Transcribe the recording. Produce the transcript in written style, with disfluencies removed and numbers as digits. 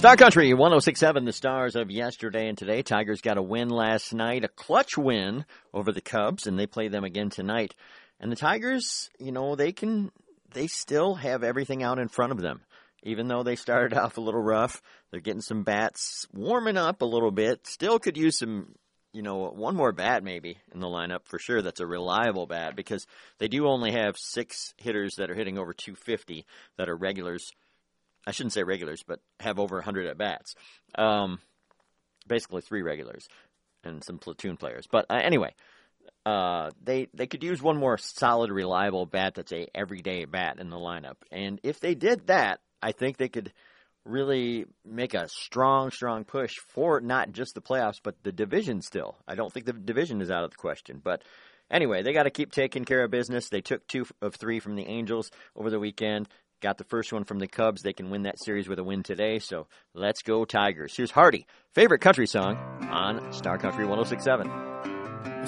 Star Country 106.7, the Stars of yesterday and today. Tigers got a win last night, a clutch win over the Cubs, and they play them again tonight. And the Tigers, they still have everything out in front of them. Even though they started off a little rough, they're getting some bats warming up a little bit. Still could use some, one more bat maybe in the lineup for sure. That's a reliable bat because they do only have 6 hitters that are hitting over 250 that are regulars. I shouldn't say regulars, but have over 100 at-bats. Basically 3 regulars and some platoon players. But anyway, they could use one more solid, reliable bat that's a everyday bat in the lineup. And if they did that, I think they could really make a strong push for not just the playoffs, but the division still. I don't think the division is out of the question. But anyway, they got to keep taking care of business. They took 2 of 3 from the Angels over the weekend. Got the first one from the Cubs. They can win that series with a win today. So let's go Tigers. Here's Hardy, favorite country song on Star Country 106.7.